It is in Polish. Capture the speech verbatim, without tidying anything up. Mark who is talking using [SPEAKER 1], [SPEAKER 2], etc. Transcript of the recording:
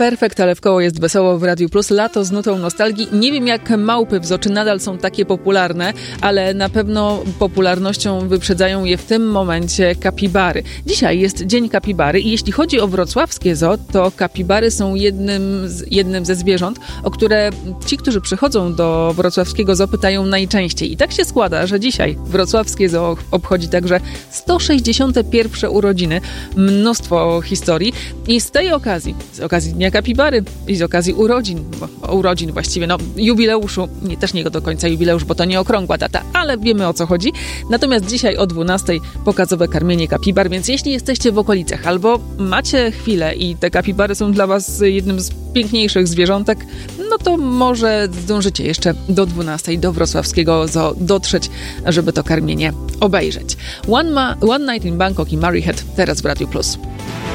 [SPEAKER 1] Perfekt, ale w koło jest wesoło w Radiu Plus. Lato z nutą nostalgii. Nie wiem, jak małpy w zoo, czy nadal są takie popularne, ale na pewno popularnością wyprzedzają je w tym momencie kapibary. Dzisiaj jest Dzień Kapibary i jeśli chodzi o wrocławskie zoo, to kapibary są jednym, z, jednym ze zwierząt, o które ci, którzy przychodzą do wrocławskiego zoo, pytają najczęściej. I tak się składa, że dzisiaj wrocławskie zoo obchodzi także sto sześćdziesiąte pierwsze urodziny. Mnóstwo historii i z tej okazji, z okazji Dnia Kapibary i z okazji urodzin, bo, urodzin właściwie, no jubileuszu, nie, też nie do końca jubileusz, bo to nie okrągła data, ale wiemy, o co chodzi. Natomiast dzisiaj o dwunastej pokazowe karmienie kapibar, więc jeśli jesteście w okolicach albo macie chwilę i te kapibary są dla was jednym z piękniejszych zwierzątek, no to może zdążycie jeszcze do dwunastej do wrocławskiego zoo dotrzeć, żeby to karmienie obejrzeć. One, ma, One Night in Bangkok i Murray Head teraz w Radiu Plus.